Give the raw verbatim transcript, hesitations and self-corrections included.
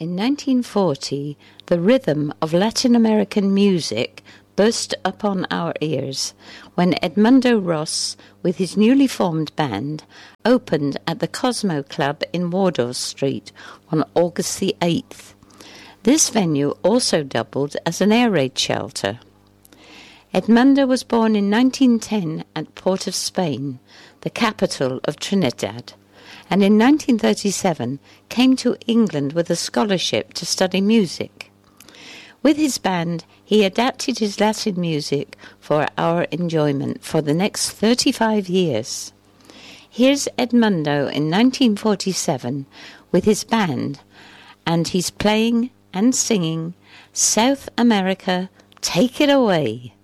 In nineteen forty, the rhythm of Latin American music burst upon our ears when Edmundo Ross, with his newly formed band, opened at the Cosmo Club in Wardour Street on August the eighth. This venue also doubled as an air raid shelter. Edmundo was born in nineteen ten at Port of Spain, the capital of Trinidad, and in nineteen thirty-seven came to England with a scholarship to study music. With his band, he adapted his Latin music for our enjoyment for the next thirty-five years. Here's Edmundo in nineteen forty-seven with his band, and he's playing and singing South America, Take It Away.